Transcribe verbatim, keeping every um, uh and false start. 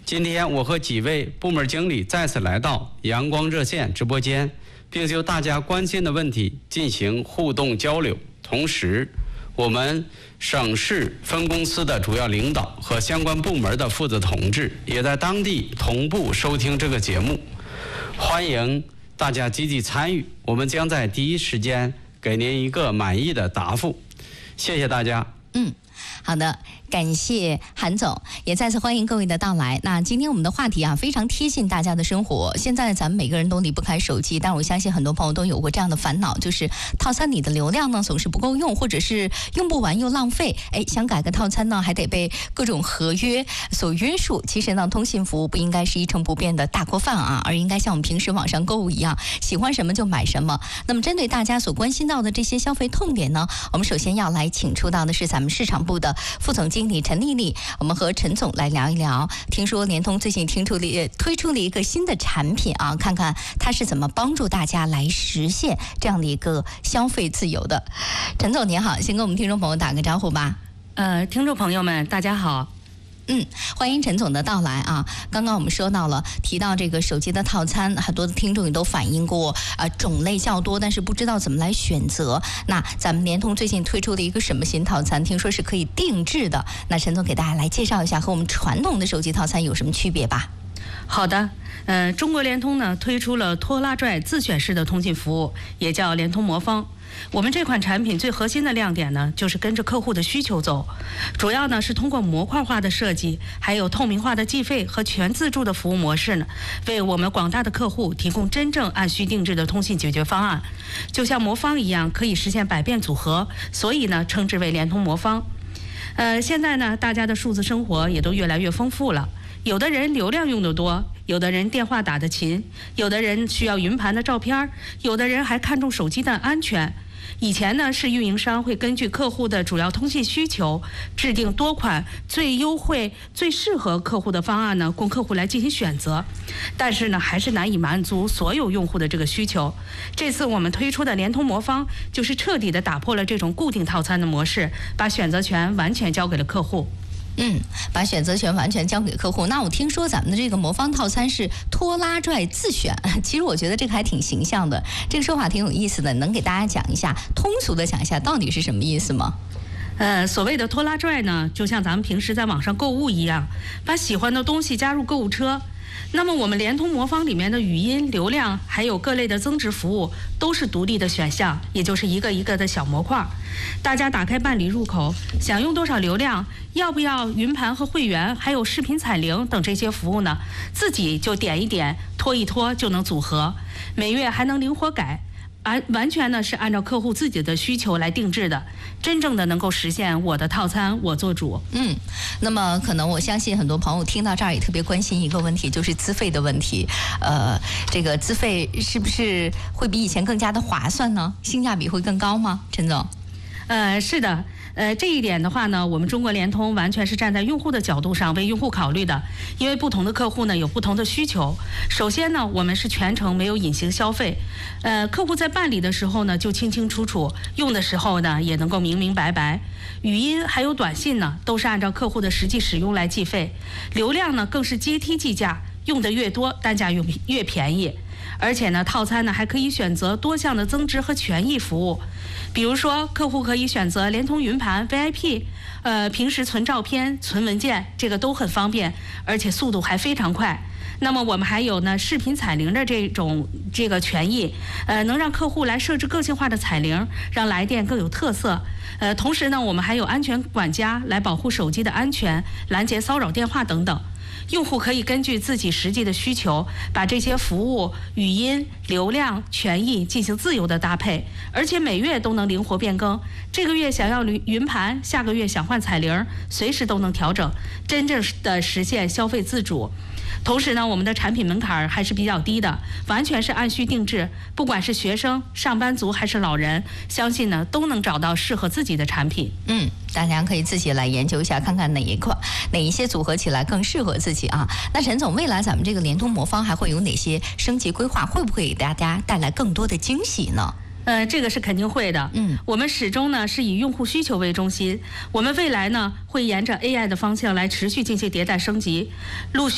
今天我和几位部门经理再次来到阳光热线直播间，并就大家关心的问题进行互动交流。同时，我们省市分公司的主要领导和相关部门的负责同志也在当地同步收听这个节目，欢迎大家积极参与，我们将在第一时间给您一个满意的答复。谢谢大家。 嗯，好的，感谢韩总，也再次欢迎各位的到来。那今天我们的话题啊，非常贴近大家的生活。现在咱们每个人都离不开手机，但我相信很多朋友都有过这样的烦恼，就是套餐里的流量呢总是不够用，或者是用不完又浪费。哎，想改个套餐呢，还得被各种合约所约束。其实呢，通信服务不应该是一成不变的大锅饭啊，而应该像我们平时网上购物一样，喜欢什么就买什么。那么针对大家所关心到的这些消费痛点呢，我们首先要来请出到的是咱们市场部的副总经理陈丽丽，我们和陈总来聊一聊。听说联通最近听出了推出了一个新的产品啊，看看它是怎么帮助大家来实现这样的一个消费自由的。陈总您好，先跟我们听众朋友打个招呼吧。 呃，听众朋友们，大家好。 嗯，欢迎陈总的到来啊！刚刚我们说到了，提到这个手机的套餐，很多的听众也都反映过，呃，种类较多，但是不知道怎么来选择。那咱们联通最近推出了一个什么新套餐？听说是可以定制的。那陈总给大家来介绍一下，和我们传统的手机套餐有什么区别吧？ 好的，呃，中国联通呢推出了拖拉拽自选式的通信服务，也叫联通魔方。我们这款产品最核心的亮点呢，就是跟着客户的需求走，主要呢是通过模块化的设计，还有透明化的计费和全自助的服务模式呢，为我们广大的客户提供真正按需定制的通信解决方案。就像魔方一样，可以实现百变组合，所以呢称之为联通魔方。呃，现在呢大家的数字生活也都越来越丰富了。有的人流量用得多，有的人电话打得勤，有的人需要云盘的照片，有的人还看重手机的安全。以前呢，是运营商会根据客户的主要通信需求，制定多款最优惠、最适合客户的方案呢，供客户来进行选择。但是呢，还是难以满足所有用户的这个需求。这次我们推出的联通魔方，就是彻底的打破了这种固定套餐的模式，把选择权完全交给了客户。 嗯，把选择权完全交给客户。那我听说咱们的这个魔方套餐是拖拉拽自选，其实我觉得这个还挺形象的，这个说法挺有意思的，能给大家讲一下，通俗的讲一下到底是什么意思吗？ 呃，所谓的拖拉拽呢，就像咱们平时在网上购物一样，把喜欢的东西加入购物车。那么我们联通魔方里面的语音、流量还有各类的增值服务都是独立的选项，也就是一个一个的小模块。大家打开办理入口，想用多少流量，要不要云盘和会员，还有视频彩铃等这些服务呢，自己就点一点拖一拖就能组合，每月还能灵活改，完完全呢是按照客户自己的需求来定制的，真正的能够实现我的套餐我做主。 嗯，那么可能我相信很多朋友听到这儿也特别关心一个问题，就是资费的问题。呃，这个资费是不是会比以前更加的划算呢？性价比会更高吗？陈总？ 呃，是的。呃，这一点的话呢，我们中国联通完全是站在用户的角度上为用户考虑的，因为不同的客户呢有不同的需求。首先呢，我们是全程没有隐形消费，呃，客户在办理的时候呢就清清楚楚，用的时候呢也能够明明白白。语音还有短信呢，都是按照客户的实际使用来计费，流量呢更是阶梯计价，用的越多，单价越越便宜。而且呢，套餐呢还可以选择多项的增值和权益服务，比如说客户可以选择联通云盘 V I P， 呃，平时存照片、存文件，这个都很方便，而且速度还非常快。那么我们还有呢视频彩铃的这种这个权益，呃，能让客户来设置个性化的彩铃，让来电更有特色。呃，同时呢，我们还有安全管家来保护手机的安全，拦截骚扰电话等等。用户可以根据自己实际的需求，把这些服务、语音、流量、权益进行自由的搭配，而且每月都能灵活变更。这个月想要云盘，下个月想换彩铃，随时都能调整，真正的实现消费自主。同时呢，我们的产品门槛还是比较低的，完全是按需定制，不管是学生、上班族还是老人，相信呢都能找到适合自己的产品。 嗯，大家可以自己来研究一下，看看哪一块、哪一些组合起来更适合自己啊。那陈总，未来咱们这个联通魔方还会有哪些升级规划？会不会给大家带来更多的惊喜呢？ 呃，这个是肯定会的。嗯，我们始终呢是以用户需求为中心，我们未来呢会沿着 A I 的方向来持续进行迭代升级，陆续